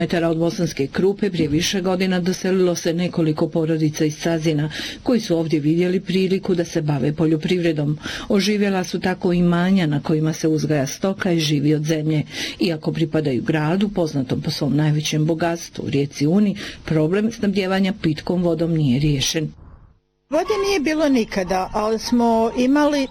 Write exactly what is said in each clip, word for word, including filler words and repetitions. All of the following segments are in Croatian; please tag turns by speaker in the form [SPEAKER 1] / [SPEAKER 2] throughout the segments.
[SPEAKER 1] Metara od Bosanske Krupe prije više godina doselilo se nekoliko porodica iz Cazina koji su ovdje vidjeli priliku da se bave poljoprivredom. Oživjela su tako imanja na kojima se uzgaja stoka i živi od zemlje. Iako pripadaju gradu, poznatom po svom najvećem bogatstvu, rijeci Uni, problem snabdijevanja pitkom vodom nije riješen.
[SPEAKER 2] Vode nije bilo nikada, ali smo imali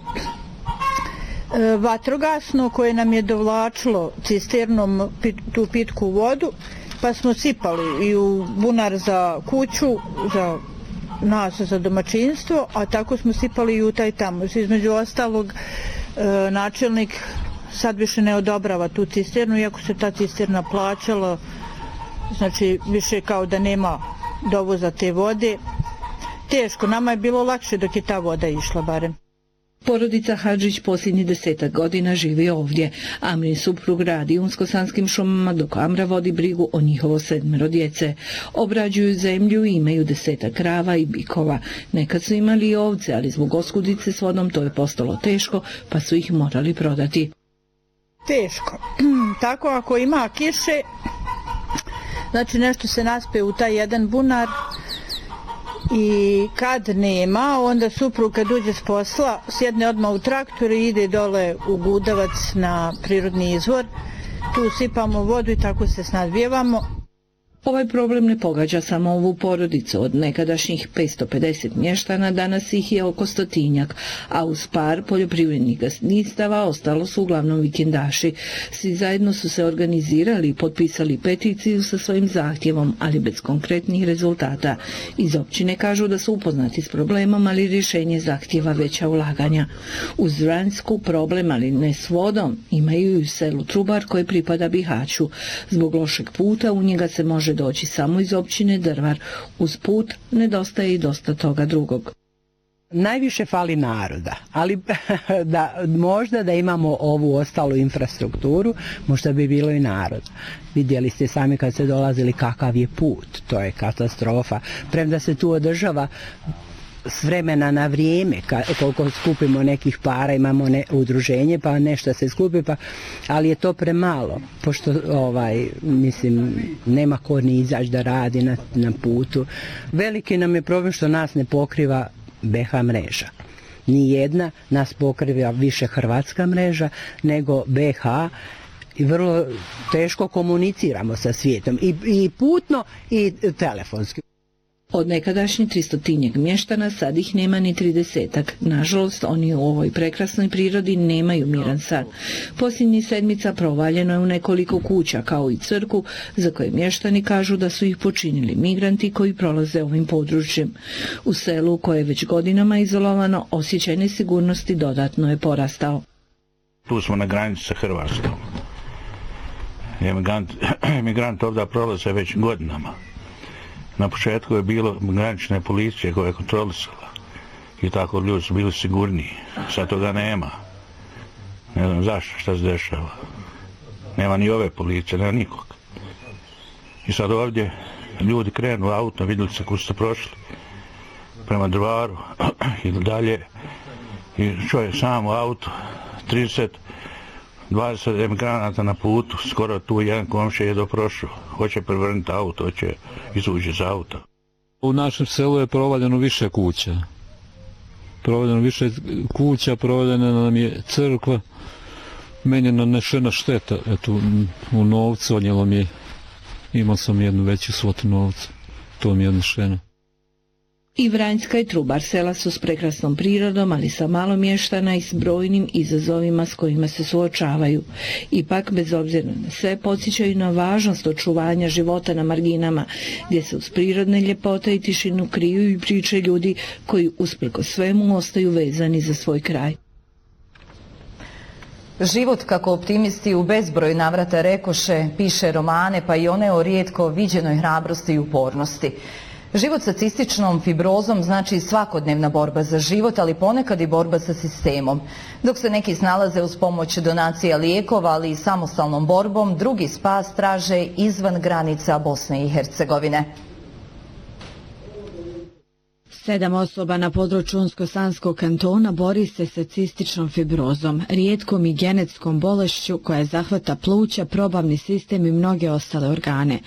[SPEAKER 2] vatrogasno koje nam je dovlačilo cisternom tu pitku vodu, pa smo sipali i u bunar za kuću, za nas, za domaćinstvo, a tako smo sipali i u taj tamo. Između ostalog, načelnik sad više ne odobrava tu cisternu, iako se ta cisterna plaćala, znači više kao da nema dovoza te vode. Teško, nama je bilo lakše dok je ta voda išla barem.
[SPEAKER 1] Porodica Hadžić posljednjih desetak godina živi ovdje. Amrin suprug radi u Unsko-Sanskim šumama, dok Amra vodi brigu o njihovo sedmero djece. Obrađuju zemlju i imaju desetak krava i bikova. Nekad su imali i ovce, ali zbog oskudice s vodom to je postalo teško, pa su ih morali prodati.
[SPEAKER 2] Teško. Tako ako ima kiše, znači nešto se naspe u taj jedan bunar, i kad nema, onda suprug kad uđe s posla sjedne odmah u traktor i ide dole u Gudavac na prirodni izvor. Tu sipamo vodu i tako se snadbijevamo.
[SPEAKER 1] Ovaj problem ne pogađa samo ovu porodicu. Od nekadašnjih petsto pedeset mještana danas ih je oko stotinjak, a uz par poljoprivrednih gazdinstava ostalo su uglavnom vikendaši. Svi zajedno su se organizirali i potpisali peticiju sa svojim zahtjevom, ali bez konkretnih rezultata. Iz općine kažu da su upoznati s problemom, ali rješenje zahtjeva veća ulaganja. Uz Vranjsku problem, ali ne s vodom, imaju i u selu Trubar koje pripada Bihaću. Zbog lošeg puta u njega se može doći samo iz općine Drvar. Uz put nedostaje i dosta toga drugog.
[SPEAKER 3] Najviše fali naroda, ali da, možda da imamo ovu ostalu infrastrukturu, možda bi bilo i narod. Vidjeli ste sami kad ste dolazili kakav je put, to je katastrofa. Premda se tu održava s vremena na vrijeme, koliko skupimo nekih para, imamo ne, udruženje, pa nešto se skupi, pa, ali je to premalo, pošto ovaj, mislim, nema ko ni izaći da radi na, na putu. Veliki nam je problem što nas ne pokriva B H mreža. Nijedna nas pokriva više hrvatska mreža nego B H, i vrlo teško komuniciramo sa svijetom, i, i putno i telefonski.
[SPEAKER 1] Od nekadašnjih tristotinjeg mještana sad ih nema ni tridesetak. Nažalost, oni u ovoj prekrasnoj prirodi nemaju miran san. Posljednjih sedmica provaljeno je u nekoliko kuća, kao i crku, za koje mještani kažu da su ih počinili migranti koji prolaze ovim područjem. U selu, koje je već godinama izolovano, osjećaj nesigurnosti dodatno je porastao.
[SPEAKER 4] Tu smo na granici sa Hrvatskom. Emigrant, emigrant ovdje prolaze već godinama. Na početku je bilo granične policije koja je kontrolisala i tako ljudi su bili sigurniji. Sad toga nema. Ne znam zašto, šta se dešava. Nema ni ove policije, nema nikog. I sad ovdje ljudi krenu auto, vidjeli se kuda su prošli prema Drvaru i dalje. I čovjek sam u auto, trideset dvadeset emigranata na putu, skoro tu jedan komšija je doprošao. Hoće prevrnuti auto, hoće izući iz auta.
[SPEAKER 5] U našem selu je provaljeno više kuća. Provaljeno više kuća, provaljena nam je crkva. Meni je nanešena šteta. Eto, u novcu odnijelo mi je, imao sam jednu veću svotu novca. To mi je odnešeno.
[SPEAKER 1] I Vranjska i Trubar sela su s prekrasnom prirodom, ali sa malo mještana i s brojnim izazovima s kojima se suočavaju. Ipak, bez obzira na sve, podsjećaju na važnost očuvanja života na marginama, gdje se uz prirodne ljepote i tišinu kriju i priče ljudi koji usprkos svemu ostaju vezani za svoj kraj.
[SPEAKER 6] Život, kako optimisti u bezbroj navrata rekoše, piše romane, pa i one o rijetko viđenoj hrabrosti i upornosti. Život sa cističnom fibrozom znači svakodnevna borba za život, ali ponekad i borba sa sistemom. Dok se neki snalaze uz pomoć donacija lijekova, ali i samostalnom borbom, drugi spas traže izvan granica Bosne i Hercegovine.
[SPEAKER 7] Sedam osoba na području Unsko-Sanskog kantona bori se sa cističnom fibrozom, rijetkom i genetskom bolešću koja zahvata pluća, probavni sistem i mnoge ostale organe.